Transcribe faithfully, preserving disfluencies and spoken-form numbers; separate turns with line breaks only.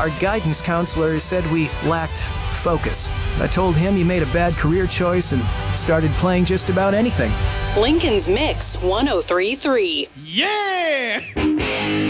Our guidance counselor said we lacked focus. I told him he made a bad career choice and started playing just about anything.
Lincoln's Mix one oh three point three.
Yeah!